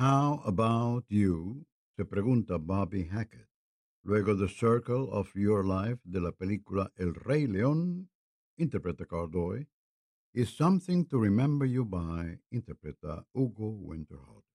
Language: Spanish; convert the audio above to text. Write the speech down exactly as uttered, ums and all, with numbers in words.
How About You? Se pregunta Bobby Hackett. Luego The Circle of Your Life de la película El Rey León, interpreta Cardoy. Is Something to Remember You By, interpreta Hugo Winterhalter.